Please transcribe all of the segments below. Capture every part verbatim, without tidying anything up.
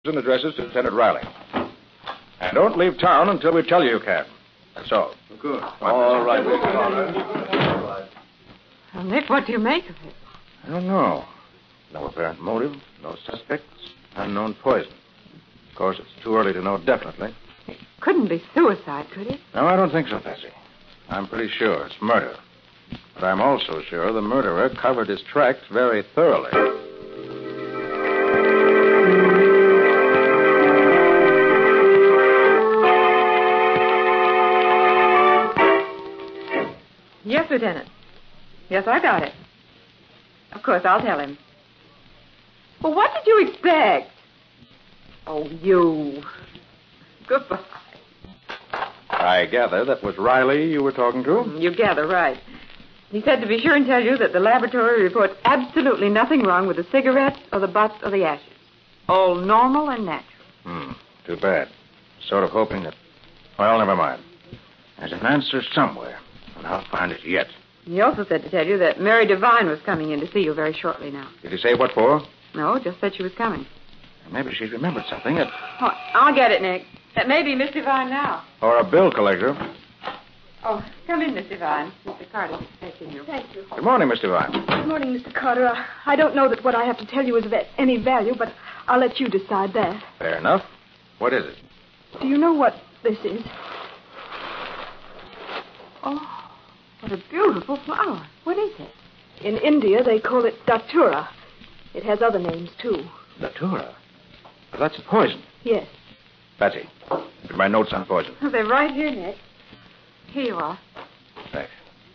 and addresses to Lieutenant Riley. And don't leave town until we tell you you can. That's all. Good. All right. Well, Nick, what do you make of it? I don't know. No apparent motive, no suspects, unknown poison. Of course, it's too early to know definitely. It couldn't be suicide, could it? No, I don't think so, Bessie. I'm pretty sure it's murder. But I'm also sure the murderer covered his tracks very thoroughly. Yes, Lieutenant. Yes, I got it. Of course, I'll tell him. Well, what did you expect? Oh, you. Goodbye. I gather that was Riley you were talking to? You gather right. He said to be sure and tell you that the laboratory reports absolutely nothing wrong with the cigarettes or the butts or the ashes. All normal and natural. Hmm. Too bad. Sort of hoping that... Well, never mind. There's an answer somewhere, and I'll find it yet. He also said to tell you that Mary Devine was coming in to see you very shortly now. Did he say what for? No, just said she was coming. Maybe she's remembered something. That... Oh, I'll get it, Nick. That may be Miss Devine now. Or a bill collector. Oh, come in, Miss Devine. Mister Carter's expecting you. Thank you. Good morning, Miss Devine. Good morning, Mister Carter. Uh, I don't know that what I have to tell you is of any value, but I'll let you decide that. Fair enough. What is it? Do you know what this is? Oh, what a beautiful flower. What is it? In India, they call it datura. It has other names, too. Datura? Well, that's a poison. Yes. Patsy, get my notes on poison. Oh, they're right here, Nick. Here you are. Thanks.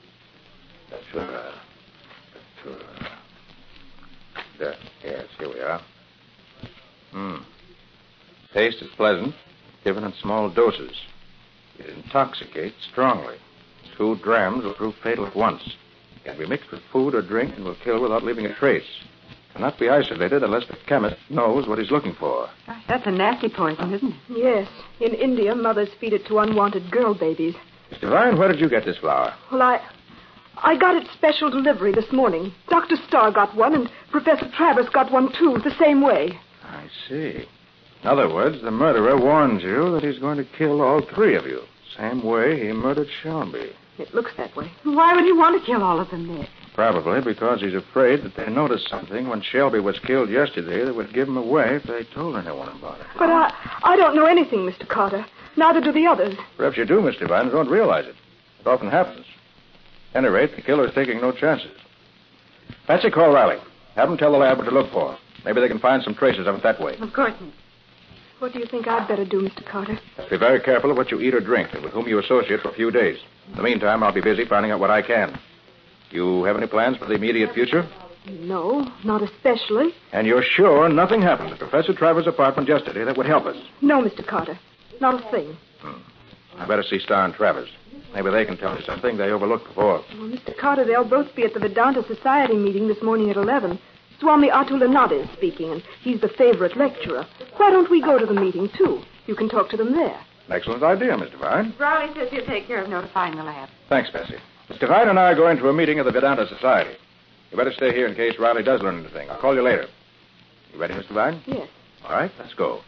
Datura. Datura. There. Yes, here we are. Hmm. Taste is pleasant, given in small doses. It intoxicates strongly. Two drams will prove fatal at once. It can be mixed with food or drink and will kill without leaving a trace. Cannot be isolated unless the chemist knows what he's looking for. Gosh, that's a nasty poison, isn't it? Yes. In India, mothers feed it to unwanted girl babies. Miss Devine, where did you get this flower? Well, I... I got it special delivery this morning. Doctor Starr got one, and Professor Travers got one, too, the same way. I see. In other words, the murderer warns you that he's going to kill all three of you. Same way he murdered Shelby. It looks that way. Why would he want to kill all of them, Nick? Probably because he's afraid that they noticed something when Shelby was killed yesterday that would give him away if they told anyone about it. But I, I don't know anything, Mister Carter. Neither do the others. Perhaps you do, Miss Devine, and don't realize it. It often happens. At any rate, the killer's taking no chances. Patsy, call Riley. Have him tell the lab what to look for. Maybe they can find some traces of it that way. Of course, Nick. What do you think I'd better do, Mister Carter? Be very careful of what you eat or drink and with whom you associate for a few days. In the meantime, I'll be busy finding out what I can. You have any plans for the immediate future? No, not especially. And you're sure nothing happened at Professor Travers' apartment yesterday that would help us? No, Mister Carter. Not a thing. Hmm. I better see Starr and Travers. Maybe they can tell me something they overlooked before. Well, Mister Carter, they'll both be at the Vedanta Society meeting this morning at eleven. Swami Atulanada is speaking, and he's the favorite lecturer. Why don't we go to the meeting, too? You can talk to them there. An excellent idea, Miss Devine. Riley says he'll take care of notifying the lab. Thanks, Bessie. Miss Devine and I are going to a meeting of the Vedanta Society. You better stay here in case Riley does learn anything. I'll call you later. You ready, Miss Devine? Yes. All right, let's go.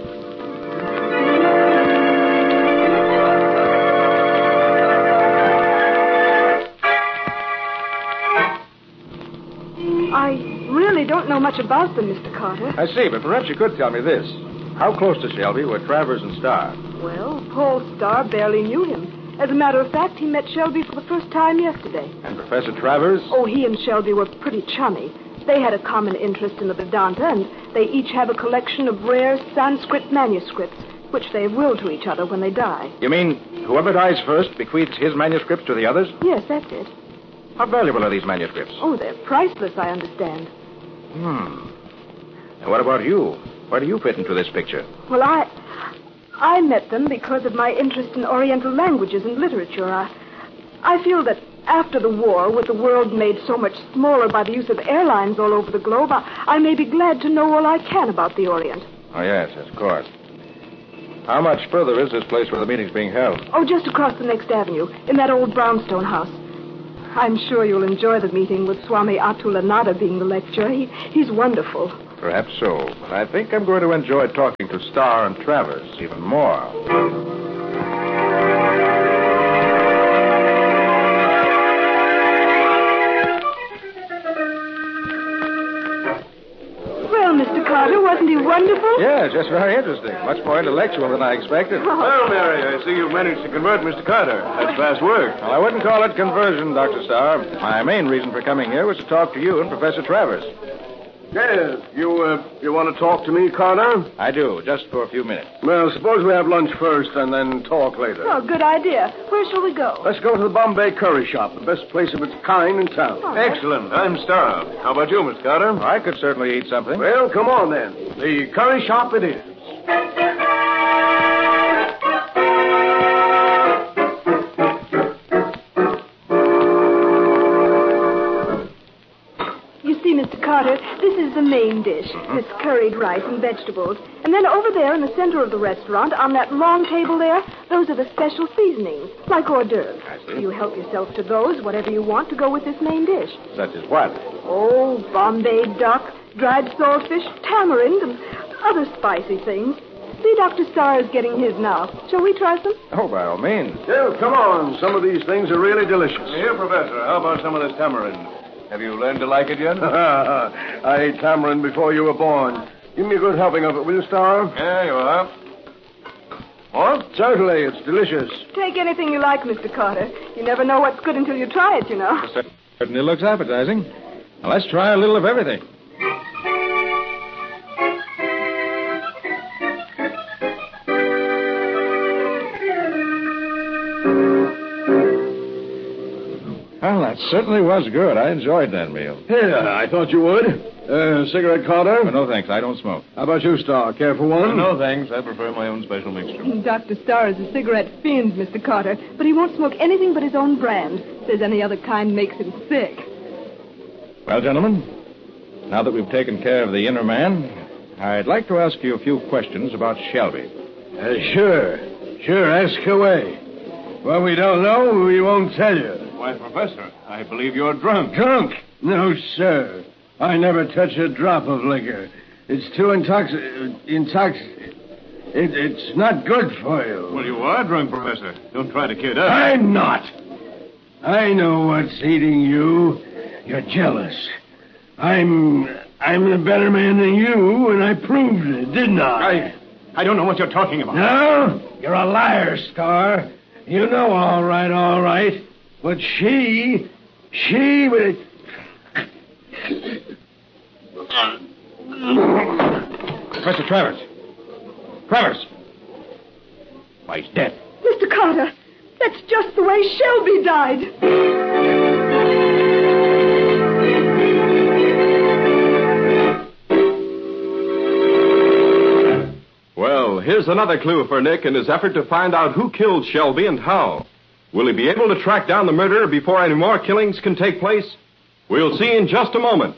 I really don't know much about them, Mister Carter. I see, but perhaps you could tell me this. How close to Shelby were Travers and Starr? Well, Paul Starr barely knew him. As a matter of fact, he met Shelby for the first time yesterday. And Professor Travers? Oh, he and Shelby were pretty chummy. They had a common interest in the Vedanta, and they each have a collection of rare Sanskrit manuscripts, which they will to each other when they die. You mean whoever dies first bequeaths his manuscripts to the others? Yes, that's it. How valuable are these manuscripts? Oh, they're priceless, I understand. Hmm. And what about you? Where do you fit into this picture? Well, I... I met them because of my interest in Oriental languages and literature. I, I feel that after the war, with the world made so much smaller by the use of airlines all over the globe, I, I may be glad to know all I can about the Orient. Oh, yes, of course. How much further is this place where the meeting's being held? Oh, just across the next avenue, in that old brownstone house. I'm sure you'll enjoy the meeting with Swami Atulanada being the lecturer. He, he's wonderful. Perhaps so. But I think I'm going to enjoy talking to Starr and Travers even more. Well, Mister Carter, wasn't he wonderful? Yeah, just very interesting. Much more intellectual than I expected. Well, Mary, I see you've managed to convert Mister Carter. That's fast work. Well, I wouldn't call it conversion, Doctor Starr. My main reason for coming here was to talk to you and Professor Travers. Yes, you, uh, you want to talk to me, Carter? I do, just for a few minutes. Well, suppose we have lunch first and then talk later. Oh, good idea. Where shall we go? Let's go to the Bombay Curry Shop, the best place of its kind in town. All right. Excellent. I'm starved. How about you, Miss Carter? I could certainly eat something. Well, come on then. The Curry Shop it is. You see, Mister Carter, this is the main dish. This curried rice and vegetables. And then over there in the center of the restaurant, on that long table there, those are the special seasonings, like hors d'oeuvres. I see. You help yourself to those, whatever you want to go with this main dish. Such as what? Oh, Bombay duck, dried saltfish, tamarind, and other spicy things. See, Doctor Starr is getting his now. Shall we try some? Oh, by all means. Well, come on. Some of these things are really delicious. Here, Professor. How about some of this tamarind? Have you learned to like it yet? I ate tamarind before you were born. Give me a good helping of it, will you, Starr? Yeah, you are. What? Certainly. It's delicious. Take anything you like, Mister Carter. You never know what's good until you try it, you know. Certainly looks appetizing. Now, let's try a little of everything. Well, that certainly was good. I enjoyed that meal. Yeah, I thought you would. Uh, cigarette, Carter? But no, thanks. I don't smoke. How about you, Starr? Care for one? No, thanks. I prefer my own special mixture. Doctor Starr is a cigarette fiend, Mister Carter, but he won't smoke anything but his own brand. Says any other kind makes him sick. Well, gentlemen, now that we've taken care of the inner man, I'd like to ask you a few questions about Shelby. Uh, sure. Sure, ask away. What we don't know, we won't tell you. Why, Professor, I believe you're drunk. Drunk? No, sir. I never touch a drop of liquor. It's too intox... intox... It, it's not good for you. Well, you are drunk, Professor. Don't try to kid us. I'm not. I know what's eating you. You're jealous. I'm... I'm the better man than you, and I proved it, didn't I? I... I don't know what you're talking about. No? You're a liar, Starr. You know all right, all right. But she... She... Professor Travers. Travers. Why, he's dead. Mister Carter, that's just the way Shelby died. Well, here's another clue for Nick in his effort to find out who killed Shelby and how. Will he be able to track down the murderer before any more killings can take place? We'll see in just a moment.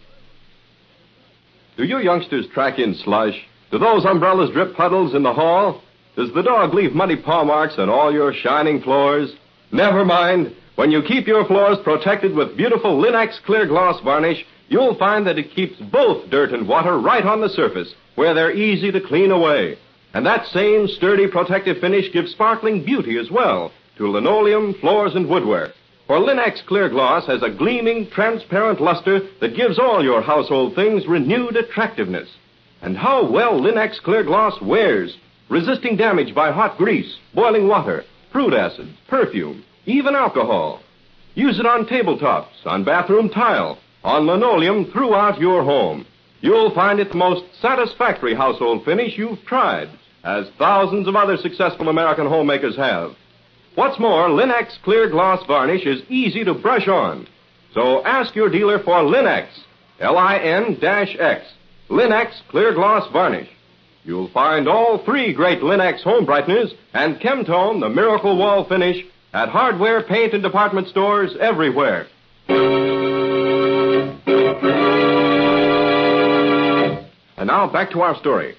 Do you youngsters track in slush? Do those umbrellas drip puddles in the hall? Does the dog leave muddy paw marks on all your shining floors? Never mind. When you keep your floors protected with beautiful Linex clear gloss varnish, you'll find that it keeps both dirt and water right on the surface, where they're easy to clean away. And that same sturdy protective finish gives sparkling beauty as well to linoleum, floors, and woodwork. For Linex Clear Gloss has a gleaming, transparent luster that gives all your household things renewed attractiveness. And how well Linex Clear Gloss wears, resisting damage by hot grease, boiling water, fruit acids, perfume, even alcohol. Use it on tabletops, on bathroom tile, on linoleum throughout your home. You'll find it the most satisfactory household finish you've tried, as thousands of other successful American homemakers have. What's more, Linex Clear Gloss Varnish is easy to brush on. So ask your dealer for Linex, L I N X, Linex Clear Gloss Varnish. You'll find all three great Linex home brighteners and Chemtone, the miracle wall finish, at hardware, paint, and department stores everywhere. And now back to our story.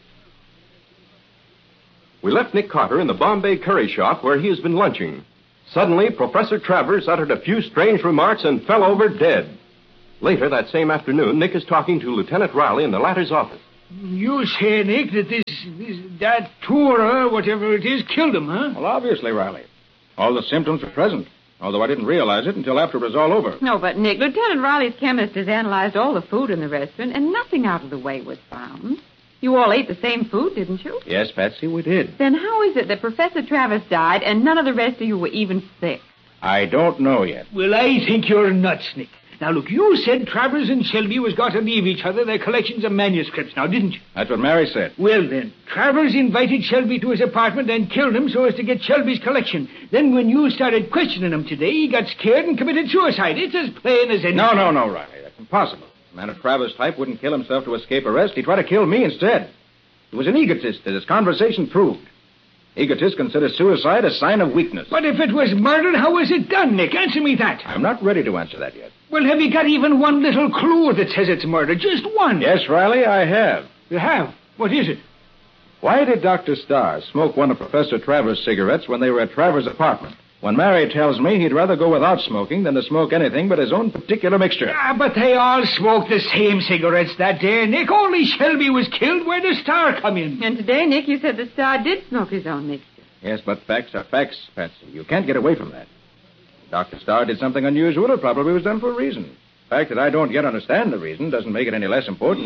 We left Nick Carter in the Bombay Curry Shop where he has been lunching. Suddenly, Professor Travers uttered a few strange remarks and fell over dead. Later that same afternoon, Nick is talking to Lieutenant Riley in the latter's office. You say, Nick, that this, this that tour, whatever it is, killed him, huh? Well, obviously, Riley. All the symptoms were present, although I didn't realize it until after it was all over. No, but, Nick, Lieutenant Riley's chemist has analyzed all the food in the restaurant, and nothing out of the way was found. You all ate the same food, didn't you? Yes, Patsy, we did. Then how is it that Professor Travis died and none of the rest of you were even sick? I don't know yet. Well, I think you're nuts, Nick. Now, look, you said Travers and Shelby was got to leave each other their collections of manuscripts now, didn't you? That's what Mary said. Well, then, Travers invited Shelby to his apartment and killed him so as to get Shelby's collection. Then when you started questioning him today, he got scared and committed suicide. It's as plain as anything. No, no, no, Riley. That's impossible. A man of Travers' type wouldn't kill himself to escape arrest. He'd try to kill me instead. He was an egotist, as his conversation proved. Egotists consider suicide a sign of weakness. But if it was murder, how was it done, Nick? Answer me that. I'm not ready to answer that yet. Well, have you got even one little clue that says it's murder? Just one. Yes, Riley, I have. You have? What is it? Why did Doctor Starr smoke one of Professor Travers' cigarettes when they were at Travers' apartment? When Mary tells me he'd rather go without smoking than to smoke anything but his own particular mixture. Ah, but they all smoked the same cigarettes that day, Nick. Only Shelby was killed. Where does Starr come in? And today, Nick, you said the Star did smoke his own mixture. Yes, but facts are facts, Patsy. You can't get away from that. Doctor Starr did something unusual. It probably was done for a reason. The fact that I don't yet understand the reason doesn't make it any less important.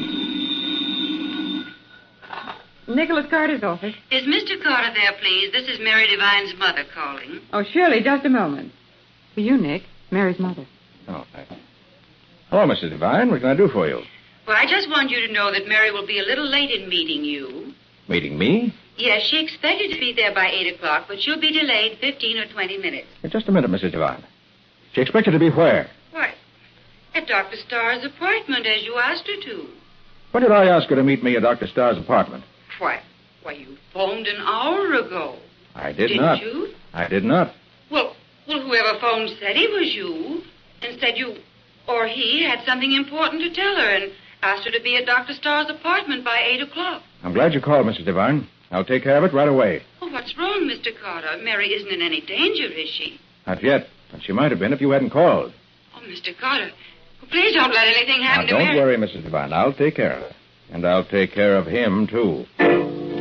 Nicholas Carter's office. Is Mister Carter there, please? This is Mary Devine's mother calling. Oh, surely, just a moment. For you, Nick, Mary's mother. Oh, thank you. Hello, Missus Devine. What can I do for you? Well, I just want you to know that Mary will be a little late in meeting you. Meeting me? Yes, she expected to be there by eight o'clock, but she'll be delayed fifteen or twenty minutes. Hey, just a minute, Missus Devine. She expected to be where? Why, at Doctor Starr's apartment, as you asked her to. When did I ask her to meet me at Doctor Starr's apartment? Why, why, you phoned an hour ago. I did Didn't not. you? I did not. Well, well, whoever phoned said he was you, and said you or he had something important to tell her, and asked her to be at Doctor Starr's apartment by eight o'clock. I'm glad you called, Missus Devine. I'll take care of it right away. Oh, what's wrong, Mister Carter? Mary isn't in any danger, is she? Not yet, but she might have been if you hadn't called. Oh, Mister Carter, well, please don't let anything Now, happen to don't Mary. worry, Missus Devine. I'll take care of her. And I'll take care of him, too.